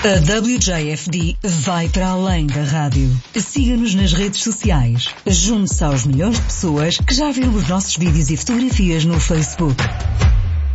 A WJFD vai para além da rádio. Siga-nos nas redes sociais. Junte-se aos milhões de pessoas que já viram os nossos vídeos e fotografias no Facebook.